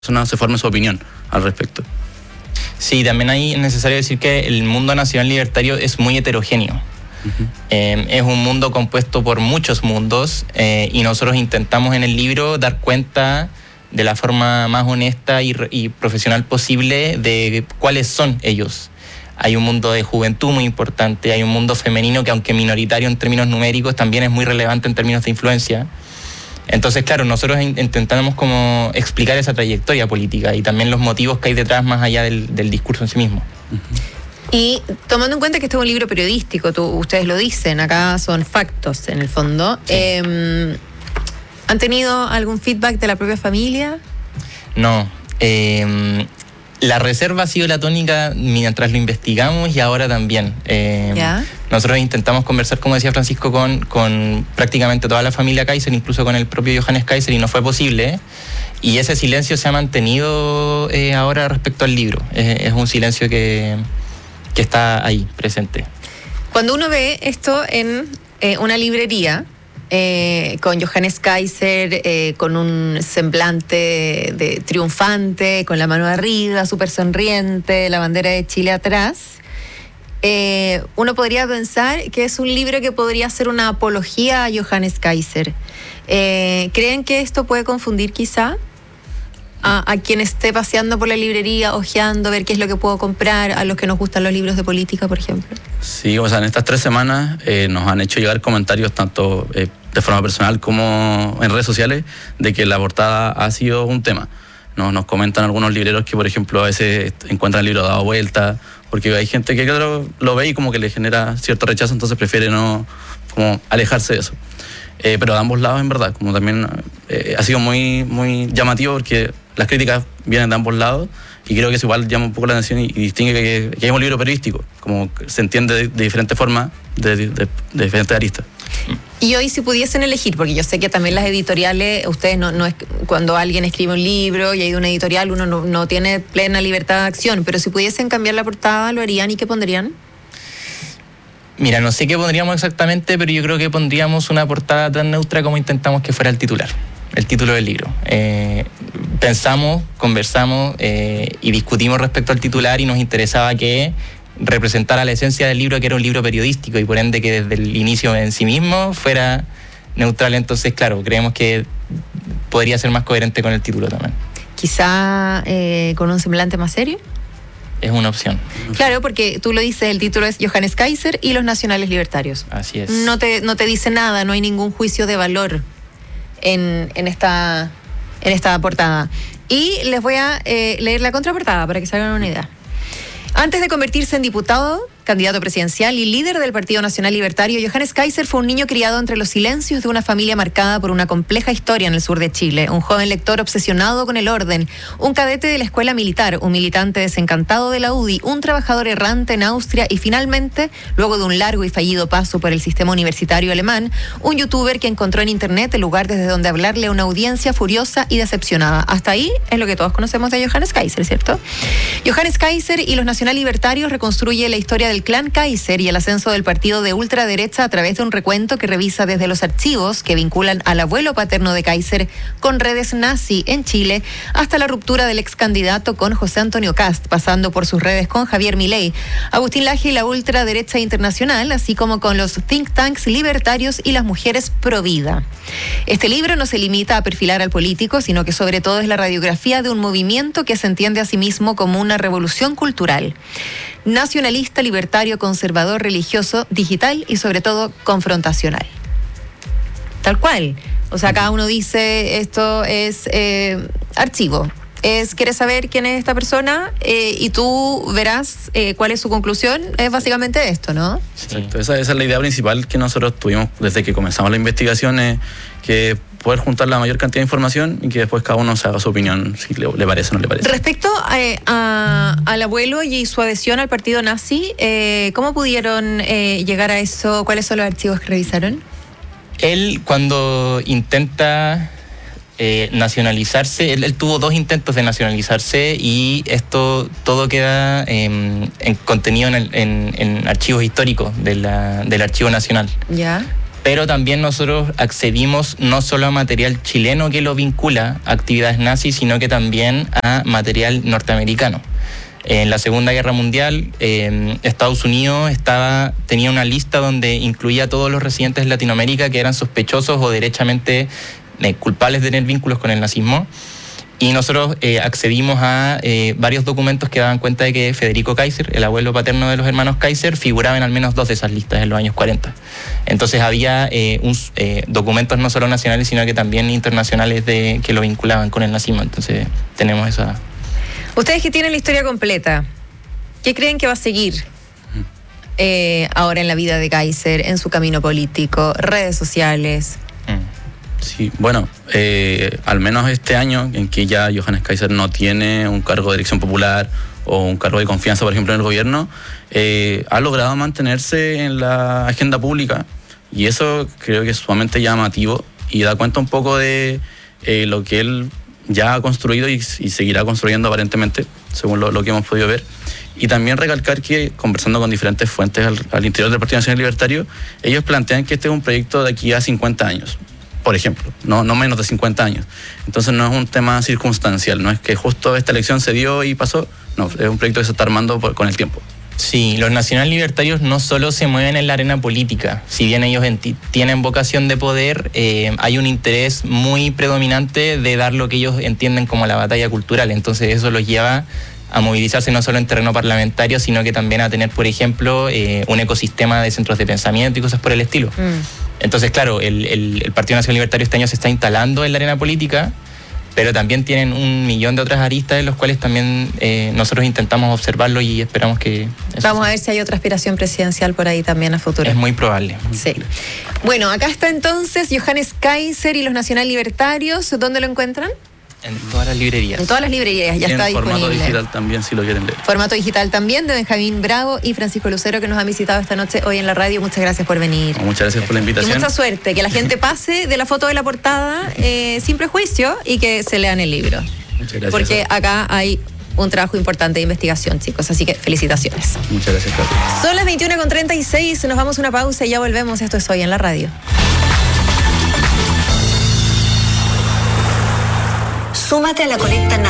persona se forme su opinión al respecto. Sí, también ahí es necesario decir que el mundo nacional libertario es muy heterogéneo. Uh-huh. Es un mundo compuesto por muchos mundos y nosotros intentamos en el libro dar cuenta de la forma más honesta y profesional posible de cuáles son ellos. Hay un mundo de juventud muy importante, hay un mundo femenino que, aunque minoritario en términos numéricos, también es muy relevante en términos de influencia. Entonces, claro, nosotros intentamos como explicar esa trayectoria política y también los motivos que hay detrás más allá del discurso en sí mismo. Uh-huh. Y tomando en cuenta que este es un libro periodístico, ustedes lo dicen, acá son factos en el fondo. Sí. ¿Han tenido algún feedback de la propia familia? No. La reserva ha sido la tónica mientras lo investigamos y ahora también. Nosotros intentamos conversar, como decía Francisco, con prácticamente toda la familia Kaiser, incluso con el propio Johannes Kaiser, y no fue posible. Y ese silencio se ha mantenido ahora respecto al libro. Es un silencio que está ahí, presente. Cuando uno ve esto en una librería, con Johannes Kaiser, con un semblante de triunfante, con la mano arriba, súper sonriente, la bandera de Chile atrás, uno podría pensar que es un libro que podría ser una apología a Johannes Kaiser. ¿Creen que esto puede confundir quizá a quien esté paseando por la librería, hojeando, ver qué es lo que puedo comprar, a los que nos gustan los libros de política, por ejemplo? Sí, o sea, en estas 3 semanas nos han hecho llegar comentarios tanto de forma personal como en redes sociales de que la portada ha sido un tema. Nos comentan algunos libreros que, por ejemplo, a veces encuentran el libro dado vuelta, porque hay gente que lo ve y como que le genera cierto rechazo, entonces prefiere no como alejarse de eso. Pero de ambos lados, en verdad, como también ha sido muy, muy llamativo porque las críticas vienen de ambos lados y creo que eso igual llama un poco la atención y distingue que hay un libro periodístico, como se entiende de diferentes formas, de diferentes aristas. Y hoy, si pudiesen elegir, porque yo sé que también las editoriales, ustedes no es cuando alguien escribe un libro y hay una editorial, uno no tiene plena libertad de acción, pero si pudiesen cambiar la portada, ¿lo harían y qué pondrían? Mira, no sé qué pondríamos exactamente, pero yo creo que pondríamos una portada tan neutra como intentamos que fuera el titular, el título del libro. Pensamos, conversamos y discutimos respecto al titular y nos interesaba que representara la esencia del libro, que era un libro periodístico y por ende que desde el inicio en sí mismo fuera neutral. Entonces, claro, creemos que podría ser más coherente con el título también. Quizá con un semblante más serio. Es una opción. Claro, porque tú lo dices, el título es Johannes Kaiser y los nacionales libertarios. Así es. No te dice nada, no hay ningún juicio de valor en esta portada. Y les voy a leer la contraportada para que se hagan una idea. Antes de convertirse en diputado, candidato presidencial y líder del Partido Nacional Libertario, Johannes Kaiser fue un niño criado entre los silencios de una familia marcada por una compleja historia en el sur de Chile, un joven lector obsesionado con el orden, un cadete de la escuela militar, un militante desencantado de la UDI, un trabajador errante en Austria y finalmente, luego de un largo y fallido paso por el sistema universitario alemán, un youtuber que encontró en internet el lugar desde donde hablarle a una audiencia furiosa y decepcionada. Hasta ahí es lo que todos conocemos de Johannes Kaiser, ¿cierto? Johannes Kaiser y los nacional libertarios reconstruye la historia del clan Kaiser y el ascenso del partido de ultraderecha a través de un recuento que revisa desde los archivos que vinculan al abuelo paterno de Kaiser con redes nazi en Chile hasta la ruptura del ex candidato con José Antonio Kast, pasando por sus redes con Javier Milei, Agustín Laje y la ultraderecha internacional, así como con los think tanks libertarios y las mujeres pro vida. Este libro no se limita a perfilar al político, sino que sobre todo es la radiografía de un movimiento que se entiende a sí mismo como una revolución cultural, nacionalista, libertario, conservador, religioso, digital y sobre todo confrontacional. Tal cual. O sea, cada uno dice esto es archivo. ¿Quieres saber quién es esta persona? Y tú verás cuál es su conclusión. Es básicamente esto, ¿no? Exacto. Esa es la idea principal que nosotros tuvimos desde que comenzamos la investigación, que poder juntar la mayor cantidad de información y que después cada uno se haga su opinión, si le parece o no le parece. Respecto al abuelo y su adhesión al partido nazi, ¿cómo pudieron llegar a eso? ¿Cuáles son los archivos que revisaron? Él, cuando intenta nacionalizarse, él tuvo 2 intentos de nacionalizarse y esto todo queda contenido en archivos históricos del Archivo Nacional. Ya. pero también nosotros accedimos no solo a material chileno que lo vincula a actividades nazis, sino que también a material norteamericano. En la Segunda Guerra Mundial, Estados Unidos tenía una lista donde incluía a todos los residentes de Latinoamérica que eran sospechosos o derechamente culpables de tener vínculos con el nazismo. Y nosotros accedimos a varios documentos que daban cuenta de que Federico Kaiser, el abuelo paterno de los hermanos Kaiser, figuraba en al menos 2 de esas listas en los años 40. Entonces había documentos no solo nacionales, sino que también internacionales que lo vinculaban con el nazismo. Entonces tenemos esa... Ustedes que tienen la historia completa, ¿qué creen que va a seguir ahora en la vida de Kaiser, en su camino político, redes sociales? Sí, bueno, al menos este año en que ya Johannes Kaiser no tiene un cargo de elección popular o un cargo de confianza, por ejemplo, en el gobierno, ha logrado mantenerse en la agenda pública, y eso creo que es sumamente llamativo y da cuenta un poco de lo que él ya ha construido y seguirá construyendo aparentemente, según lo que hemos podido ver. Y también recalcar que, conversando con diferentes fuentes al interior del Partido Nacional Libertario, ellos plantean que este es un proyecto de aquí a 50 años. Por ejemplo, no menos de 50 años. Entonces no es un tema circunstancial, no es que justo esta elección se dio y pasó, no, es un proyecto que se está armando con el tiempo. Sí, los nacional libertarios no solo se mueven en la arena política, si bien ellos tienen vocación de poder, hay un interés muy predominante de dar lo que ellos entienden como la batalla cultural, entonces eso los lleva a movilizarse no solo en terreno parlamentario, sino que también a tener, por ejemplo, un ecosistema de centros de pensamiento y cosas por el estilo. Entonces, claro, el Partido Nacional Libertario este año se está instalando en la arena política, pero también tienen 1.000.000 de otras aristas en los cuales también nosotros intentamos observarlo y esperamos que... Vamos a ver si hay otra aspiración presidencial por ahí también a futuro. Es muy probable. Sí. Bueno, acá está entonces Johannes Kaiser y los nacional libertarios. ¿Dónde lo encuentran? En todas las librerías. En todas las librerías, ya está disponible. En formato digital también, si lo quieren leer. Formato digital también, de Benjamín Bravo y Francisco Lucero, que nos han visitado esta noche hoy en la radio. Muchas gracias por venir. Muchas gracias por la invitación. Y mucha suerte, que la gente pase de la foto de la portada sin prejuicio y que se lean el libro. Muchas gracias. Porque acá hay un trabajo importante de investigación, chicos, así que felicitaciones. Muchas gracias, Carlos. Son las 21:36, nos vamos a una pausa y ya volvemos. Esto es Hoy en la Radio. Súmate a la colecta